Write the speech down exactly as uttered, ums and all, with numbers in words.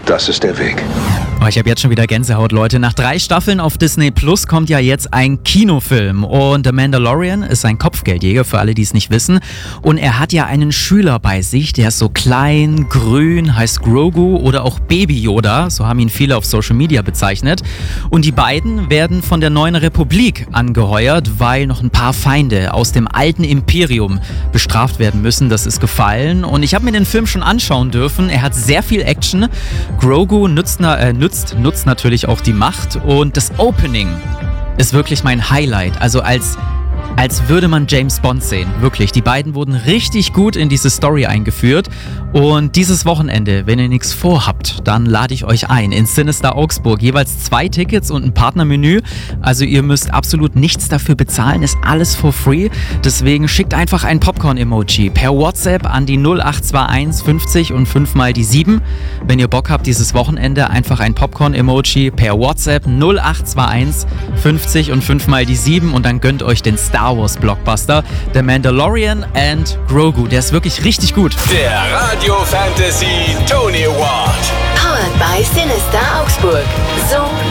Das ist der Weg. Oh, ich habe jetzt schon wieder Gänsehaut, Leute. Nach drei Staffeln auf Disney Plus kommt ja jetzt ein Kinofilm. Und The Mandalorian ist ein Kopfgeldjäger, für alle, die es nicht wissen. Und er hat ja einen Schüler bei sich, der ist so klein, grün, heißt Grogu oder auch Baby Yoda. So haben ihn viele auf Social Media bezeichnet. Und die beiden werden von der neuen Republik angeheuert, weil noch ein paar Feinde aus dem alten Imperium bestraft werden müssen. Das ist gefallen. Und ich habe mir den Film schon anschauen dürfen. Er hat sehr viel Action. Grogu nützt, äh, nützt nutzt natürlich auch die Macht und das Opening ist wirklich mein Highlight. Also als, als würde man James Bond sehen. Wirklich, die beiden wurden richtig gut in diese Story eingeführt. Und dieses Wochenende, wenn ihr nichts vorhabt, dann lade ich euch ein in Sinister Augsburg. Jeweils zwei Tickets und ein Partnermenü. Also ihr müsst absolut nichts dafür bezahlen, ist alles for free. Deswegen schickt einfach ein Popcorn-Emoji per WhatsApp an die null acht zwei eins fünfzig und fünf mal die sieben. Wenn ihr Bock habt, dieses Wochenende einfach ein Popcorn-Emoji per WhatsApp null acht zwei eins fünfzig und fünf mal die sieben und dann gönnt euch den Star Wars Blockbuster The Mandalorian and Grogu. Der ist wirklich richtig gut. Der Radio Fantasy Tony Award. Powered by Sinister Augsburg. So